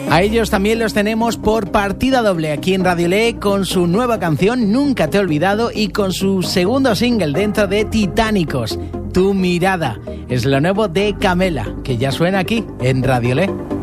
A ellos también los tenemos por partida doble aquí en Radio Le, con su nueva canción Nunca te he olvidado y con su segundo single dentro de Titánicos, Tu mirada. Es lo nuevo de Camela, que ya suena aquí en Radio Le.